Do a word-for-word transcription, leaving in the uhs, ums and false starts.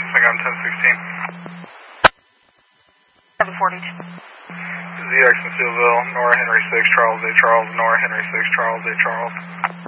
Saigon ten sixteen. seven forty-two. Z X in Sealville, Nora Henry six, Charles A. Charles, Nora Henry six, Charles A. Charles.